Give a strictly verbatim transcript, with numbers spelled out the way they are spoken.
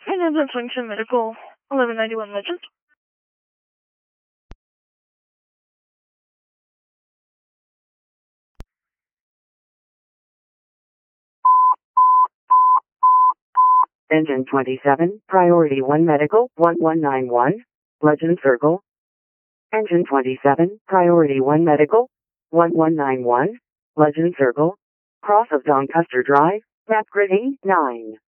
Engine Junction Medical, eleven ninety-one Legend. Engine twenty-seven, Priority one Medical, one one nine one, Legend Circle. Engine twenty-seven, Priority one Medical, one one nine one, Legend Circle. Cross of Doncaster Drive, map grid eight nine.